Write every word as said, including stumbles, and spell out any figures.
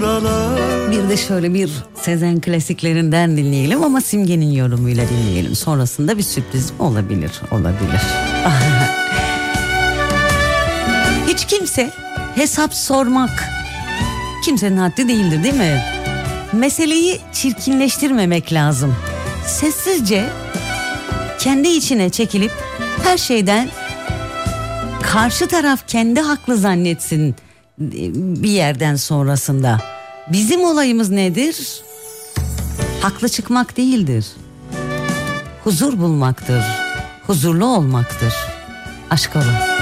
buralar. Bir de şöyle bir Sezen klasiklerinden dinleyelim ama Simge'nin yorumuyla dinleyelim. Sonrasında bir sürpriz olabilir, olabilir. Hiç kimse hesap sormak kimsenin haddi değildir, değil mi? Meseleyi çirkinleştirmemek lazım. Sessizce kendi içine çekilip her şeyden karşı taraf kendi haklı zannetsin bir yerden sonrasında. Bizim olayımız nedir? Haklı çıkmak değildir. Huzur bulmaktır. Huzurlu olmaktır. Aşk olun.